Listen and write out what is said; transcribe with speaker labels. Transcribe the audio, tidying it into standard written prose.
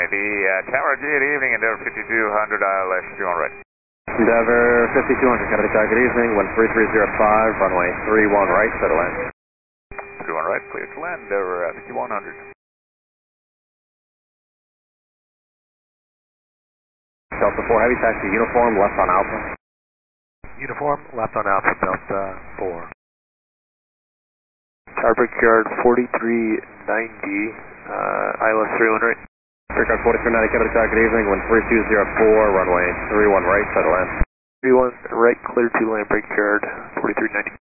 Speaker 1: Tower G, good evening, Endeavour 5200, ILS 21 right.
Speaker 2: Endeavour 5200, Kennedy Tower, good evening, 13305, runway 31 right, clear to land.
Speaker 1: 31 right, clear to land, Endeavour 5100.
Speaker 2: Delta 4 Heavy, taxi uniform, left on Alpha.
Speaker 3: Uniform, left on Alpha, Delta 4.
Speaker 4: Tower Brickyard 4390, ILS 31 right.
Speaker 2: Brickyard 4390, Kennedy Tower, good evening, 13204, runway 31 right, clear to land.
Speaker 4: 31 right, clear to land, Brickyard 4390.